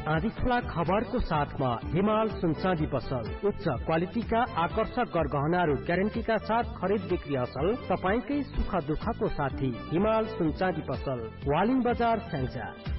आधी खुला खबरको साथमा हिमाल सुनचाँदी पसल उच्च क्वालिटीका आकर्षक गरगहनाहरू ग्यारेन्टीका साथ खरिद बिक्री असल तपाईकै सुख दुःखको साथी हिमाल सुनचाँदी पसल वालिङ बजार स्याङ्जा।